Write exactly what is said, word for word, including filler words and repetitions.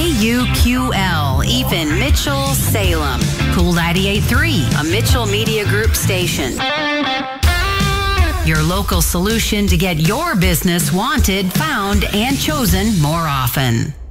U Q L, even Mitchell, Salem. Cool ninety-eight point three, a Mitchell Media Group station. Your local solution to get your business wanted, found, and chosen more often.